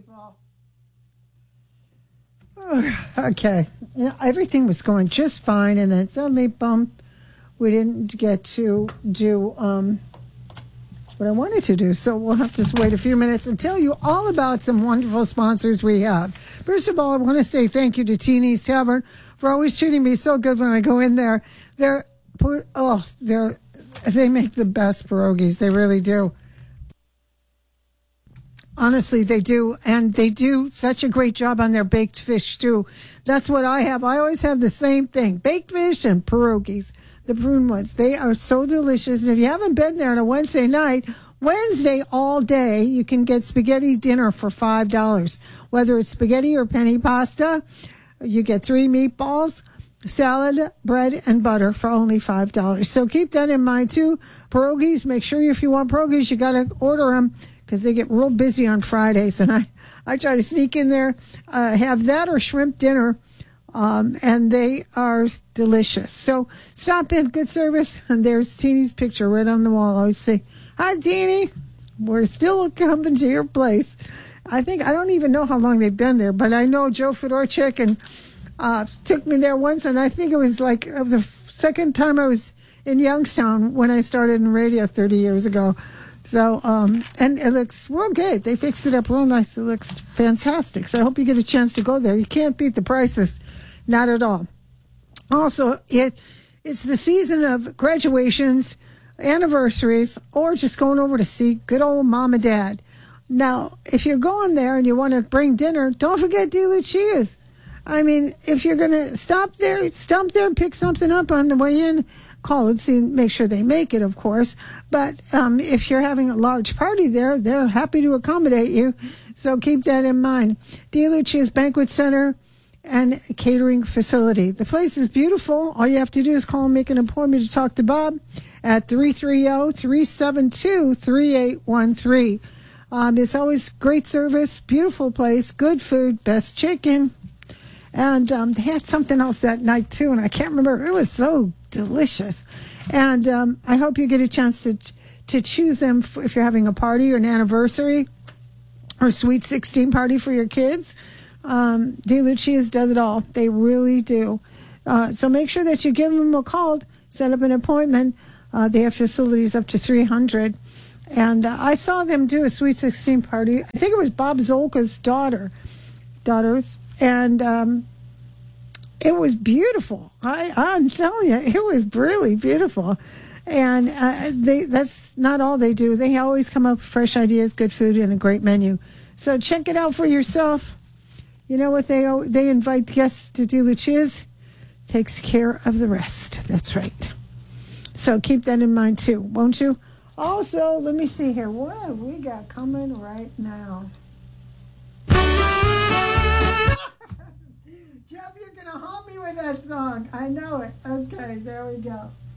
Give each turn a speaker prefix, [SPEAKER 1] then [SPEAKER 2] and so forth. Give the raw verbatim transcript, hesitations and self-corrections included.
[SPEAKER 1] people. Okay. Yeah, everything was going just fine, and then suddenly, boom, we didn't get to do um, what I wanted to do. So we'll have to wait a few minutes and tell you all about some wonderful sponsors we have. First of all, I want to say thank you to Teeny's Tavern for always treating me so good when I go in there. They're, oh, they're, they make the best pierogies. They really do. Honestly, they do, and they do such a great job on their baked fish, too. That's what I have. I always have the same thing, baked fish and pierogies, the prune ones. They are so delicious, and if you haven't been there on a Wednesday night, Wednesday all day, you can get spaghetti dinner for five dollars. Whether it's spaghetti or penny pasta, you get three meatballs, salad, bread, and butter for only five dollars. So keep that in mind, too. Pierogies, make sure if you want pierogies, you got to order them, because they get real busy on Fridays, and I, I try to sneak in there, uh, have that or shrimp dinner, um, and they are delicious. So stop in, good service, and there's Teeny's picture right on the wall. I always say, hi, Teeny. We're still coming to your place. I think, I don't even know how long they've been there, but I know Joe Fedorchik and uh, took me there once, and I think it was like it was the second time I was in Youngstown when I started in radio thirty years ago. So, um, and it looks real good. They fixed it up real nice. It looks fantastic. So I hope you get a chance to go there. You can't beat the prices. Not at all. Also, it it's the season of graduations, anniversaries, or just going over to see good old mom and dad. Now, if you're going there and you want to bring dinner, don't forget De Lucia's. I mean, if you're going to stop there, stop there and pick something up on the way in, call and see, make sure they make it, of course. But um, if you're having a large party there, they're happy to accommodate you. So keep that in mind. De Lucia's Banquet Center and Catering Facility. The place is beautiful. All you have to do is call and make an appointment to talk to Bob at three three zero, three seven two, three eight one three. Um, it's always great service, beautiful place, good food, best chicken. And um, they had something else that night, too, and I can't remember. It was so delicious. And um, I hope you get a chance to to choose them if you're having a party or an anniversary or sweet sixteen party for your kids. Um, De Lucia's does it all. They really do. Uh, so make sure that you give them a call, set up an appointment. Uh, they have facilities up to three hundred. And uh, I saw them do a sweet sixteen party. I think it was Bob Zolka's daughter, daughters. And um, it was beautiful. I, I'm telling you, it was really beautiful. And uh, they, that's not all they do. They always come up with fresh ideas, good food, and a great menu. So check it out for yourself. You know what? They they invite guests to De Lucia's. Takes care of the rest. That's right. So keep that in mind, too, won't you? Also, let me see here. What have we got coming right now? Jeff, you're going to haunt me with that song. I know it. Okay, there we go.